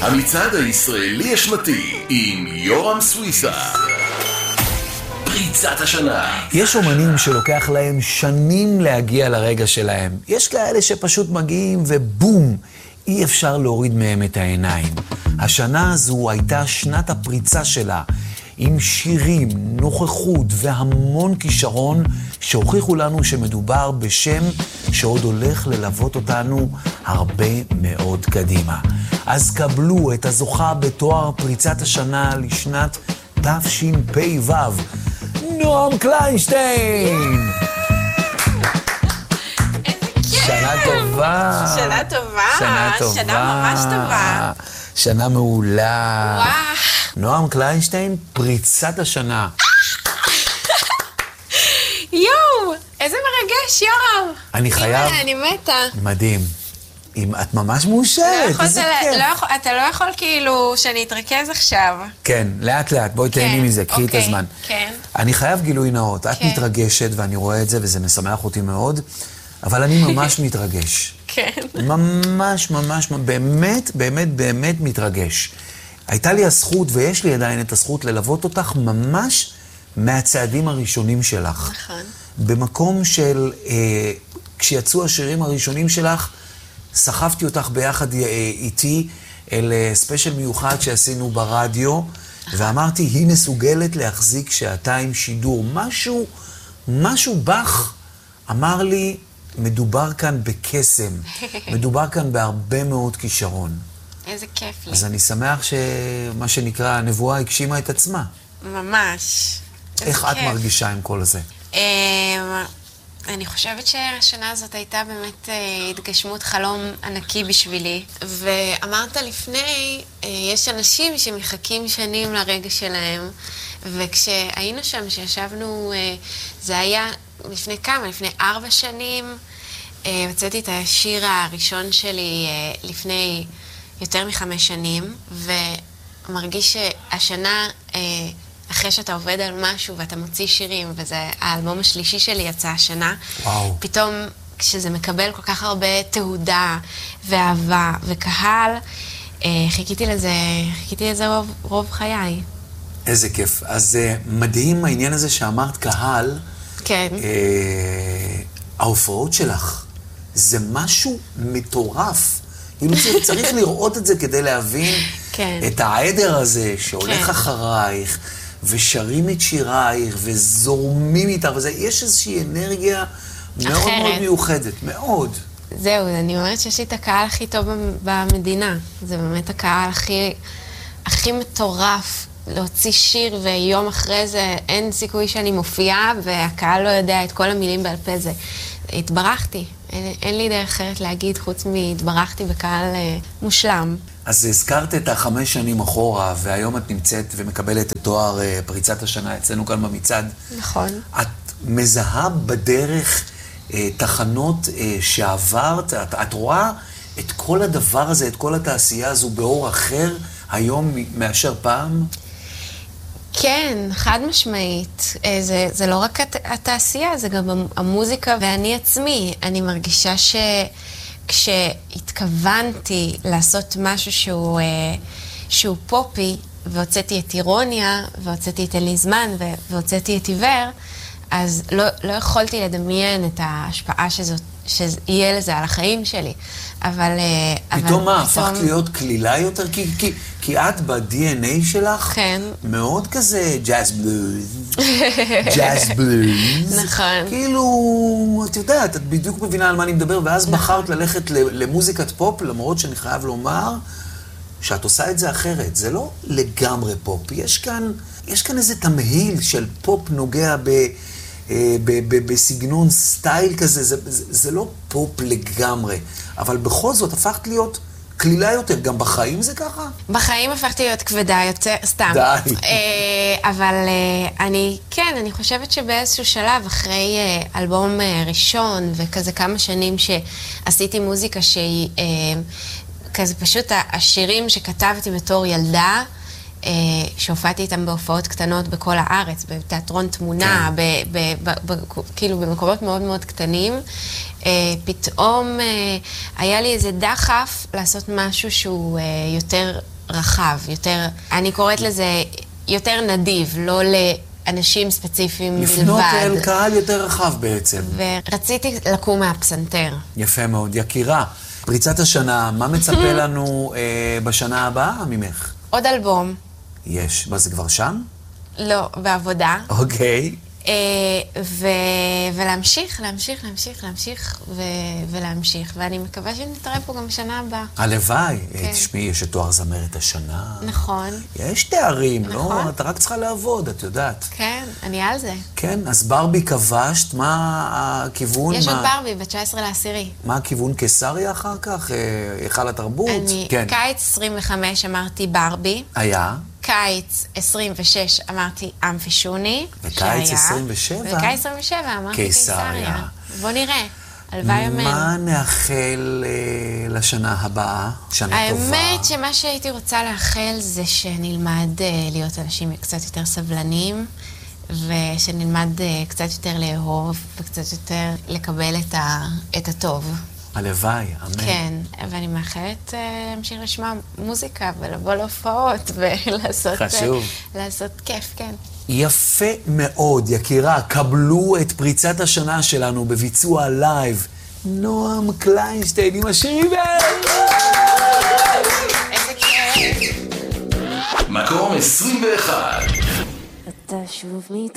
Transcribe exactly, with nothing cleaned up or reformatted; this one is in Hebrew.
המצעד הישראלי השנתי עם יורם סוויסה. פריצת השנה. יש אומנים שלוקח להם שנים להגיע לרגע שלהם. יש כאלה שפשוט מגיעים ובום, אי אפשר להוריד מהם את העיניים. השנה הזו הייתה שנת הפריצה שלה, עם שירים, נוכחות והמון כישרון שהוכיחו לנו שמדובר בשם שעוד הולך ללוות אותנו הרבה מאוד קדימה. אז קבלו את הזוכה בתואר פריצת השנה לשנת תשפ"ו, נועם קליינשטיין. שנה טובה. שנה טובה. שנה טובה. שנה ממש טובה. שנה מעולה. וואו. נועם קליינשטיין, פריצת השנה. יואו, איזה מרגש, יורם. אני חייב... אימא'לה, אני מתה. מדהים. אם את ממש מאושרת, לא איזה יכולת כיף. ל- לא יכול- אתה לא יכול כאילו שאני אתרכז עכשיו. כן, לאט לאט, בואי תהני מזה, קחי את אוקיי, הזמן. כן. אני חייב גילוי נאות, את כן. מתרגשת ואני רואה את זה וזה משמח אותי מאוד, אבל אני ממש מתרגש. כן. ממש, ממש, באמת, באמת, באמת מתרגש. הייתה לי הזכות, ויש לי עדיין את הזכות, ללוות אותך ממש מהצעדים הראשונים שלך. נכון. במקום של, אה, כשיצאו השירים הראשונים שלך, סחפתי אותך ביחד אה, איתי אל אה, ספיישל מיוחד שעשינו ברדיו, ואמרתי, היא מסוגלת להחזיק שעתיים שידור. משהו, משהו בך אמר לי, מדובר כאן בקסם, מדובר כאן בהרבה מאוד כישרון. איזה כיף לי. אז אני שמח שמה שנקרא, הנבואה הגשימה את עצמה. ממש. איזה איך את כיף. מרגישה עם כל הזה? אמ, אני חושבת שהשנה הזאת הייתה באמת אה, התגשמות חלום ענקי בשבילי. ואמרת לפני, אה, יש אנשים שמחכים שנים לרגע שלהם, וכשהיינו שם, שישבנו, אה, זה היה לפני כמה, לפני ארבע שנים, אה, הוצאתי את השיר הראשון שלי אה, לפני יותר מחמש שנים, ומרגיש שהשנה... אה, אחרי שאתה עובד על משהו ואתה מוציא שירים, וזה האלבום השלישי שלי יצא השנה, וואו. פתאום כשזה מקבל כל כך הרבה תהודה ואהבה וקהל, אה, חיכיתי לזה, חיכיתי לזה רוב, רוב חיי. איזה כיף. אז uh, מדהים העניין הזה שאמרת קהל, כן. uh, ההופעות שלך, זה משהו מטורף. כאילו צריך, צריך לראות את זה כדי להבין כן. את העדר הזה שהולך כן. אחרייך, ושרים את שירייך, וזורמים איתך, וזה, יש איזושהי אנרגיה מאוד אחרת. מאוד מיוחדת, מאוד. זהו, אני אומרת שיש לי את הקהל הכי טוב במדינה. זה באמת הקהל הכי, הכי מטורף. להוציא שיר ויום אחרי זה אין סיכוי שאני מופיעה, והקהל לא יודע את כל המילים בעל פה. זה התברכתי. אין, אין לי דרך אחרת להגיד חוץ מהתברכתי בקהל אה, מושלם. אז הזכרת את החמש שנים אחורה, והיום את נמצאת ומקבלת את תואר אה, פריצת השנה אצלנו כאן במצעד. נכון. את מזהה בדרך אה, תחנות אה, שעברת, את, את רואה את כל הדבר הזה, את כל התעשייה הזו באור אחר היום מאשר פעם? כן, חד משמעית. אה, זה, זה לא רק הת, התעשייה, זה גם המוזיקה ואני עצמי. אני מרגישה ש... כשהתכוונתי לעשות משהו שהוא, שהוא פופי, והוצאתי את אירוניה, והוצאתי את אין לי זמן, והוצאתי את עיוור, אז לא, לא יכולתי לדמיין את ההשפעה שזאת, שיהיה לזה על החיים שלי. אבל... פתאום מה, פתאום... הפכת להיות כלילה יותר? כי, כי, כי את ב-די אן איי שלך, כן. מאוד כזה ג'אז בלוז, ג'אז בלוז. נכון. כאילו, את יודעת, את בדיוק מבינה על מה אני מדבר, ואז בחרת ללכת למוזיקת פופ, למרות שאני חייב לומר שאת עושה את זה אחרת. זה לא לגמרי פופ. יש כאן, יש כאן איזה תמהיל של פופ נוגע ב... ב- ב- בסגנון סטייל כזה, זה, זה, זה לא פופ לגמרי, אבל בכל זאת הפכת להיות כלילה יותר, גם בחיים זה ככה? בחיים הפכתי להיות כבדה יותר, סתם. די. אבל אני, כן, אני חושבת שבאיזשהו שלב, אחרי אלבום ראשון, וכזה כמה שנים שעשיתי מוזיקה שהיא, כזה פשוט השירים שכתבתי בתור ילדה, שהופעתי איתם בהופעות קטנות בכל הארץ, בתיאטרון תמונה, ב, ב, ב, ב, כאילו במקומות מאוד מאוד קטנים. פתאום היה לי איזה דחף לעשות משהו שהוא יותר רחב, יותר, אני קוראת לזה יותר נדיב, לא לאנשים ספציפיים בלבד. לפנות אל קהל יותר רחב בעצם. ורציתי לקום מהפסנתר. יפה מאוד. יקירה, פריצת השנה, מה מצפה לנו אה, בשנה הבאה ממך? עוד אלבום. יש. מה, זה כבר שם? לא, בעבודה. אוקיי. אה, ו... ולהמשיך, להמשיך, להמשיך, להמשיך ו... ולהמשיך. ואני מקווה שנתראה פה גם בשנה הבאה. הלוואי. כן. תשמעי, יש את תואר זמרת השנה. נכון. יש תארים, נכון. לא? אתה רק צריכה לעבוד, את יודעת. כן, אני על זה. כן, אז ברבי כבשת, מה הכיוון? יש מה... עוד ברבי, ב-תשעה עשרה לעשירי. מה הכיוון קיסריה אחר כך? אה, היכל התרבות? אני, כן. קיץ עשרים וחמש אמרתי ברבי. היה. קיץ עשרים ושש אמרתי אמפי שוני. וקיץ עשרים ושבע? וקיץ עשרים ושבע אמרתי קיסריה. קיסריה. בוא נראה. הלוואי אמן. מה נאחל אה, לשנה הבאה? שנה טובה. האמת שמה שהייתי רוצה לאחל זה שנלמד אה, להיות אנשים קצת יותר סבלנים, ושנלמד אה, קצת יותר לאהוב, וקצת יותר לקבל את, ה, את הטוב. הלוואי, אמן. כן, ואני מאחלת אה, להמשיך לשמוע מוזיקה ולבוא להופעות ולעשות... חשוב. אה, לעשות כיף, כן. יפה מאוד, יקירה. קבלו את פריצת השנה שלנו בביצוע לייב. נועם קליינשטיין עם השירים האלה. איזה כיף. מקום עשרים ואחת. אתה שוב מתחבא